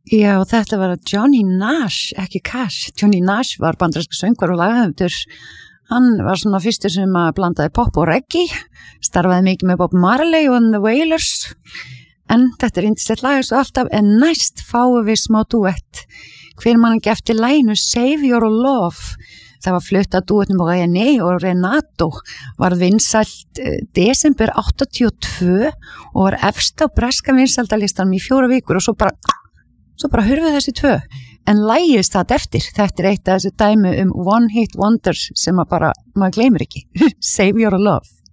Já, þetta var Johnny Nash, ekki Cash. Johnny Nash var bandarískur söngvar og lagahöfundur. Hann var svona fyrstur sem að blandaði pop og reggae, starfaði mikið með Bob Marley og The Wailers. En þetta yndislegt lag svo alltaf, en næst fáum við smá duett. Hver mann ekki eftir laginu Save Your Love. Það var flutt að duetnum og René og Renato var vinsælt desember 82 og var efst á breska vinsældalistanum í 4 vikur og svo bara hurfu þessi 2 en lagið statt eftir. Þetta eitt af þessu dæmi One Hit Wonders sem að bara maður gleymir ekki. Save Your Love.